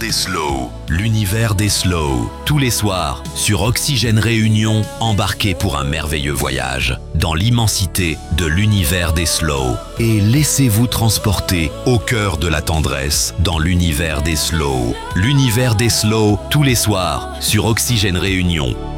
des slows. L'univers des slows. Tous les soirs, sur Oxygène Réunion, embarquez pour un merveilleux voyage dans l'immensité de l'univers des slows. Et laissez-vous transporter au cœur de la tendresse dans l'univers des slows. L'univers des slows, tous les soirs, sur Oxygène Réunion.